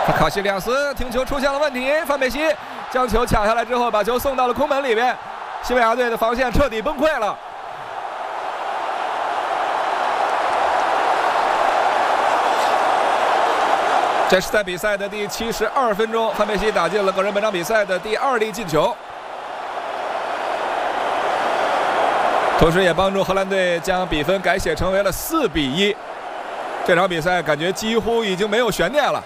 卡西利亚斯停球出现了问题，范佩西将球抢下来之后，把球送到了空门里面，西班牙队的防线彻底崩溃了。这是在比赛的第72分钟，范佩西打进了个人本场比赛的第2粒进球，同时也帮助荷兰队将比分改写成为了4比1。这场比赛感觉几乎已经没有悬念了。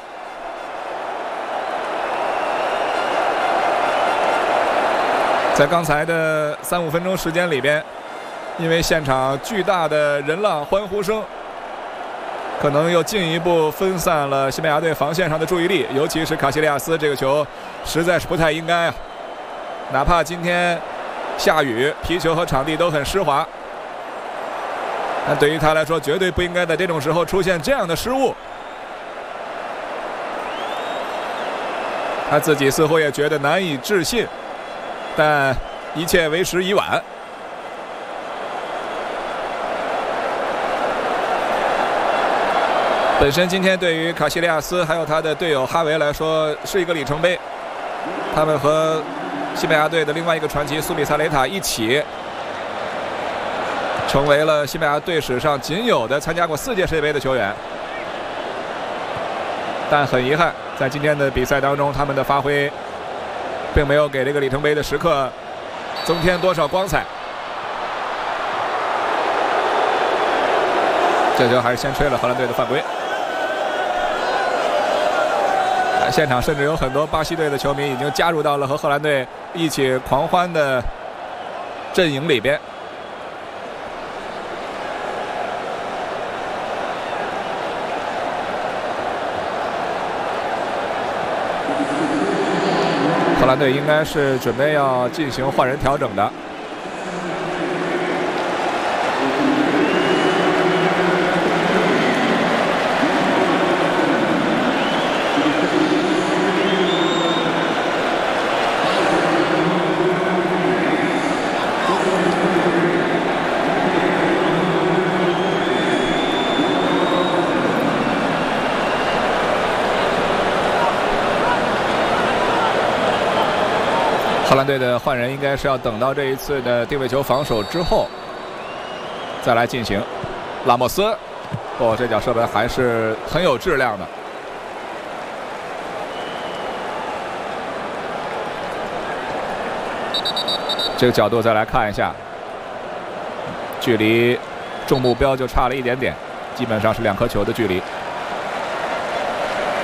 在刚才的3-5分钟时间里边，因为现场巨大的人浪欢呼声，可能又进一步分散了西班牙队防线上的注意力，尤其是卡西利亚斯这个球实在是不太应该啊！哪怕今天下雨，皮球和场地都很湿滑，但对于他来说，绝对不应该在这种时候出现这样的失误。他自己似乎也觉得难以置信，但一切为时已晚。本身今天对于卡西利亚斯还有他的队友哈维来说是一个里程碑，他们和西班牙队的另外一个传奇苏比萨雷塔一起成为了西班牙队史上仅有的参加过4届世界杯的球员。但很遗憾，在今天的比赛当中，他们的发挥并没有给这个里程碑的时刻增添多少光彩。这球还是先吹了荷兰队的犯规。现场甚至有很多巴西队的球迷已经加入到了和荷兰队一起狂欢的阵营里边。荷兰队应该是准备要进行换人调整的。荷兰队的换人应该是要等到这一次的定位球防守之后再来进行。拉莫斯，这脚射门还是很有质量的。这个角度再来看一下，距离中目标就差了一点点，基本上是2颗球的距离。